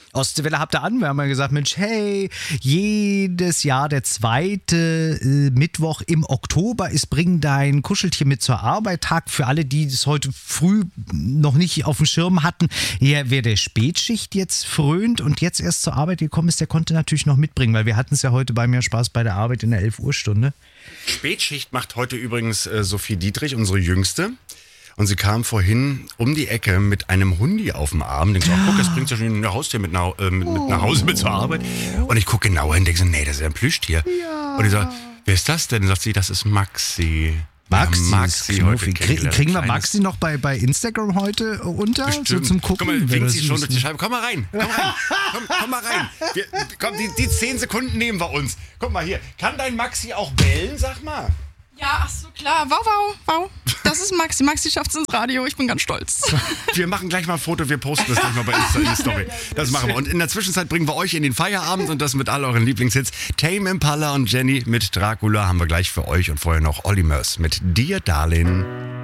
Ostseewelle habt ihr an. Wir haben ja gesagt, Mensch, hey, jedes Jahr der zweite Mittwoch im Oktober ist Bring dein Kuscheltier mit zur Arbeit Tag. Für alle, die das heute früh noch nicht auf dem Schirm hatten, ja, wer der Spätschicht jetzt frönt und jetzt erst zur Arbeit gekommen ist, der konnte natürlich noch mitbringen, weil wir hatten es ja heute bei mir Spaß bei der Arbeit in der 11-Uhr-Stunde. Spätschicht macht heute übrigens Sophie Dietrich, unsere Jüngste. Und sie kam vorhin um die Ecke mit einem Hundi auf dem Arm. Denkst du, guck, das bringt ja schon ein Haustier mit nach Hause mit zur Arbeit. Und ich gucke genauer hin und denke so, nee, das ist ja ein Plüschtier. Ja. Und ich sage, wer ist das denn? Und sagt sie, das ist Maxi. Maxi heute kriegen wir Maxi noch bei Instagram heute unter? So zum Gucken? Guck mal, winkt sie schon durch die Scheibe. Komm mal rein. Komm mal rein. Die 10 Sekunden nehmen wir uns. Guck mal hier. Kann dein Maxi auch bellen, sag mal? Ja, ach so, klar. Wow. Das ist Maxi. Maxi schafft's ins Radio. Ich bin ganz stolz. Wir machen gleich mal ein Foto. Wir posten das gleich mal bei Insta in die Story. Das machen wir. Und in der Zwischenzeit bringen wir euch in den Feierabend und das mit all euren Lieblingshits. Tame Impala und Jenny mit Dracula haben wir gleich für euch. Und vorher noch Olli Murs mit Dir, Darling.